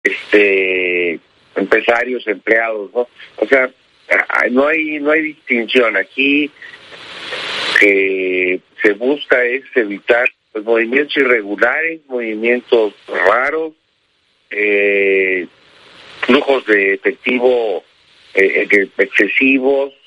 empresarios, empleados, ¿no? O sea, no hay distinción. Aquí que se busca es evitar los movimientos irregulares, movimientos raros, flujos de efectivo excesivos,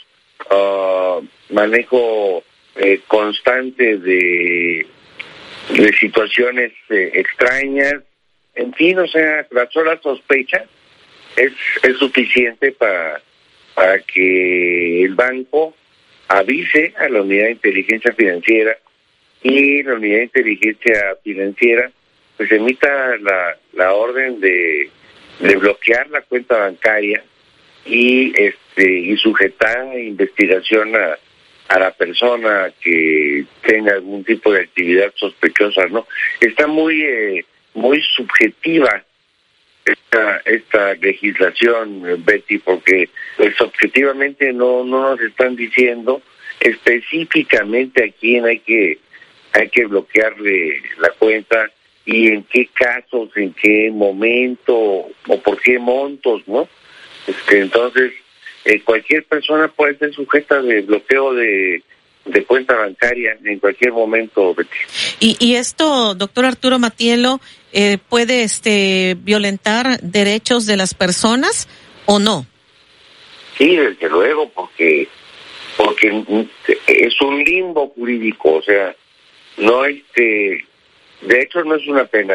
manejo constante de situaciones extrañas, en fin, o sea, la sola sospecha es suficiente para que el banco avise a la unidad de inteligencia financiera y la unidad de inteligencia financiera pues emita la orden de bloquear la cuenta bancaria y sujetar investigación a la persona que tenga algún tipo de actividad sospechosa, ¿no? Está muy subjetiva esta legislación, Betty, porque pues objetivamente no nos están diciendo específicamente a quién hay que bloquearle la cuenta y en qué casos, en qué momento o por qué montos, ¿no? Entonces, cualquier persona puede ser sujeta de bloqueo de cuenta bancaria en cualquier momento, Betty. Y esto, doctor Arturo Matielo, ¿puede violentar derechos de las personas o no? Sí, desde luego, porque es un limbo jurídico, o sea, no de hecho no es una pena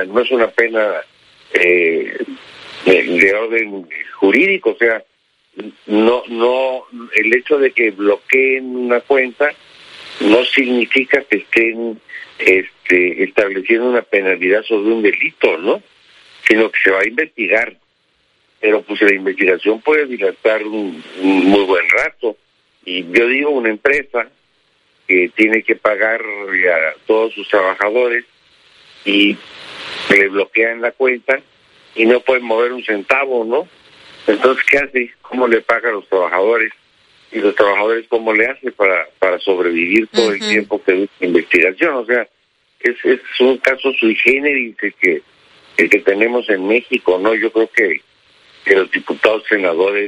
de orden jurídico, o sea, no el hecho de que bloqueen una cuenta no significa que estén estableciendo una penalidad sobre un delito, ¿no? Sino que se va a investigar, pero pues la investigación puede dilatar un muy buen rato. Y yo digo, una empresa que tiene que pagar a todos sus trabajadores y le bloquean la cuenta y no pueden mover un centavo, ¿no? Entonces, ¿qué hace? ¿Cómo le paga a los trabajadores? Y los trabajadores, ¿cómo le hace para sobrevivir todo el tiempo que dura la investigación? O sea, es un caso sui generis el que tenemos en México, ¿no? Yo creo que los diputados, senadores,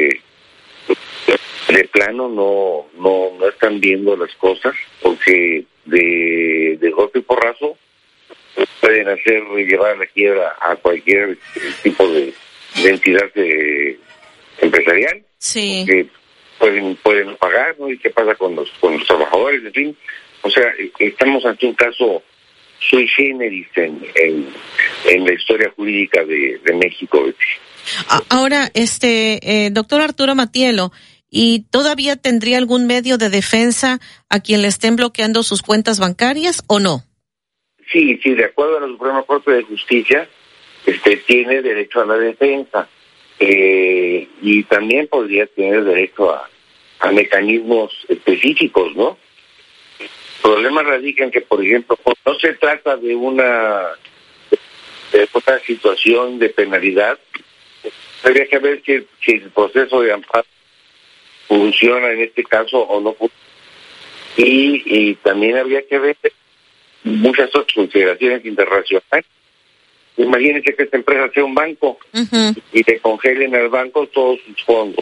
de plano no están viendo las cosas, porque de golpe y porrazo pueden llevar a la quiebra a cualquier tipo de entidad empresarial. Sí. Que pueden pagar, ¿no? ¿Y qué pasa con los trabajadores? En fin, o sea, estamos ante un caso sui generis en la historia jurídica de México. Ahora, doctor Arturo Matielo, ¿y todavía tendría algún medio de defensa a quien le estén bloqueando sus cuentas bancarias o no? Sí, de acuerdo a la Suprema Corte de Justicia, tiene derecho a la defensa. Y también podría tener derecho a mecanismos específicos, ¿no? El problema radica en que, por ejemplo, no se trata de una situación de penalidad. Habría que ver si el proceso de amparo funciona en este caso o no funciona. Y también habría que ver muchas otras consideraciones internacionales. Imagínense que esta empresa sea un banco y le congelen al banco todos sus fondos.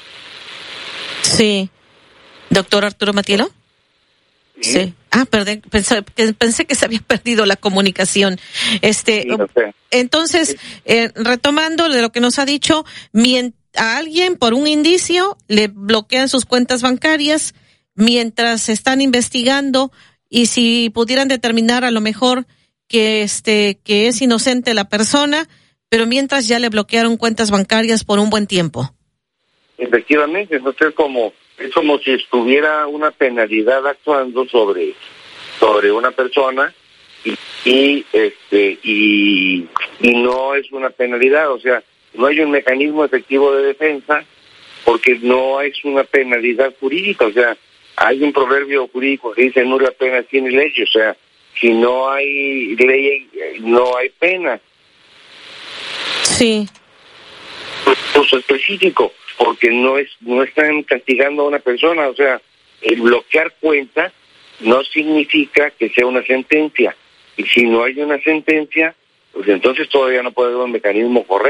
Sí. ¿Doctor Arturo Matielo? Sí. Perdón, pensé que se había perdido la comunicación. Sí, no sé. Entonces, retomando de lo que nos ha dicho, a alguien por un indicio le bloquean sus cuentas bancarias mientras están investigando, y si pudieran determinar a lo mejor que es inocente la persona, pero mientras ya le bloquearon cuentas bancarias por un buen tiempo. Efectivamente, entonces es como si estuviera una penalidad actuando sobre una persona y no es una penalidad, o sea, no hay un mecanismo efectivo de defensa porque no es una penalidad jurídica, o sea, hay un proverbio jurídico que dice nulla pena tiene ley, o sea, si no hay ley, no hay pena. Sí. Uso específico, porque no están castigando a una persona, o sea, el bloquear cuenta no significa que sea una sentencia, y si no hay una sentencia, pues entonces todavía no puede haber un mecanismo correcto.